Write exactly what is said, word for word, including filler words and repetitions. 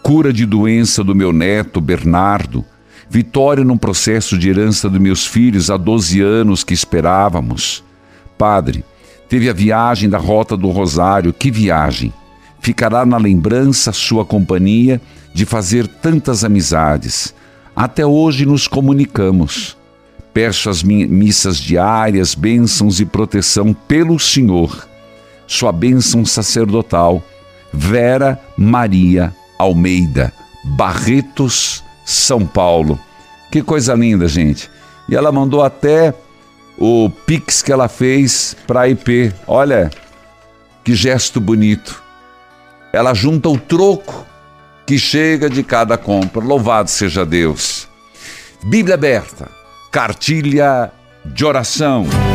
cura de doença do meu neto Bernardo, vitória no processo de herança dos meus filhos há doze anos que esperávamos. Padre, teve a viagem da Rota do Rosário, que viagem! Ficará na lembrança sua companhia de fazer tantas amizades. Até hoje nos comunicamos. Peço as missas diárias, bênçãos e proteção pelo Senhor. Sua bênção sacerdotal, Vera Maria Almeida, Barretos, São Paulo. Que coisa linda, gente. E ela mandou até o Pix que ela fez para a I P. Olha, que gesto bonito. Ela junta o troco que chega de cada compra. Louvado seja Deus. Bíblia aberta, cartilha de oração.